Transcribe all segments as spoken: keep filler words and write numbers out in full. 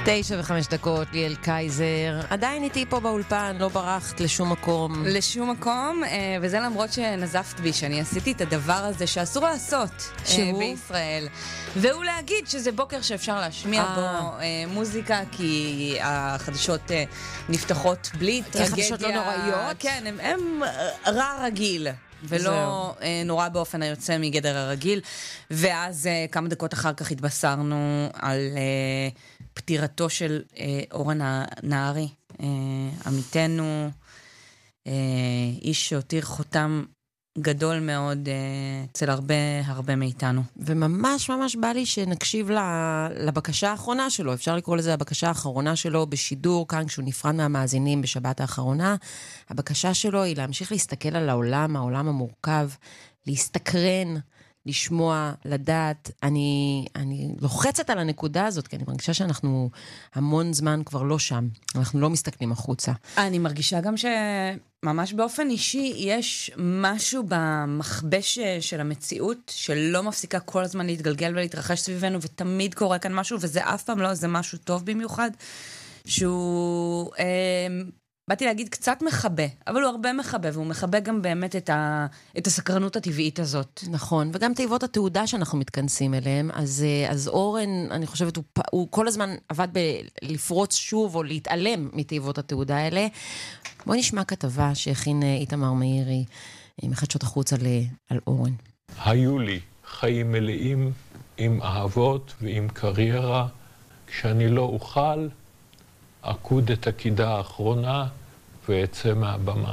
תשע וחמש דקות, ליאל קייזר. עדיין איתי פה באולפן, לא ברחת לשום מקום. לשום מקום, וזה למרות שנזפת בי, שאני עשיתי את הדבר הזה שאסור לעשות שהוא? בישראל. והוא להגיד שזה בוקר שאפשר להשמיע 아. בו מוזיקה, כי החדשות נפתחות בלי טרגדיה. כי החדשות לא נוראיות? כן, הם, הם רע רגיל. ולא נורא באופן היוצא מגדר הרגיל. ואז כמה דקות אחר כך התבשרנו על פטירתו של אורן נהרי, עמיתנו, איש שהותיר חותם גדול מאוד אצל הרבה הרבה מאיתנו. וממש ממש בא לי שנקשיב לבקשה האחרונה שלו, אפשר לקרוא לזה הבקשה האחרונה שלו בשידור, כאן כשהוא נפרד מהמאזינים בשבת האחרונה. הבקשה שלו היא להמשיך להסתכל על העולם, העולם המורכב, להסתקרן, לשמוע, לדעת. אני, אני לוחצת על הנקודה הזאת, כי אני מרגישה שאנחנו המון זמן כבר לא שם. אנחנו לא מסתכלים החוצה. אני מרגישה גם שממש באופן אישי יש משהו במחבש של המציאות, שלא מפסיקה כל הזמן להתגלגל ולהתרחש סביבנו, ותמיד קורה כאן משהו, וזה אף פעם לא, זה משהו טוב במיוחד, שהוא... אה, באתי להגיד קצת מחבא, אבל הוא הרבה מחבא, והוא מחבא גם באמת את, ה, את הסקרנות הטבעית הזאת. נכון, וגם תיבות התעודה שאנחנו מתכנסים אליהם, אז, אז אורן, אני חושבת, הוא, הוא כל הזמן עבד בלפרוץ שוב, או להתעלם מתיבות התעודה האלה. בואי נשמע כתבה שהכין איתמר מאירי, מחדשות החוץ על, על אורן. היו לי חיים מלאים עם אהבות ועם קריירה, כשאני לא אוכל, אקוד את הקידה האחרונה ויצא מהבמה.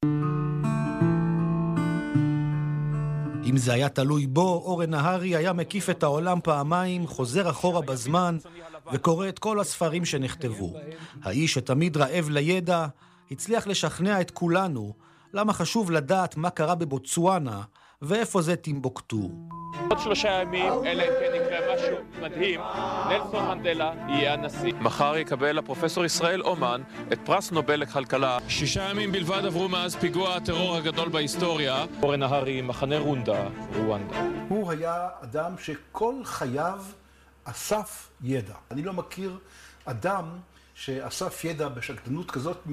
אם זה היה תלוי בו, אורן נהרי היה מקיף את העולם פעמיים, חוזר אחורה בזמן וקורא את כל הספרים שנכתבו. האיש שתמיד רעב לידע הצליח לשכנע את כולנו למה חשוב לדעת מה קרה בבוצואנה ואיפה זה טימבוקטו. עוד שלושה ימים, אלא אם כן יקרה משהו מדהים, נלסון מנדלה יהיה הנשיא. מחר יקבל הפרופסור ישראל אומן את פרס נובל לכלכלה. שישה ימים בלבד עברו מאז פיגוע הטרור הגדול בהיסטוריה. אורן נהרי, מחנה רונדה, רואנדה. הוא היה אדם שכל חייו אסף ידע. אני לא מכיר אדם שאסף ידע בשקדנות כזאת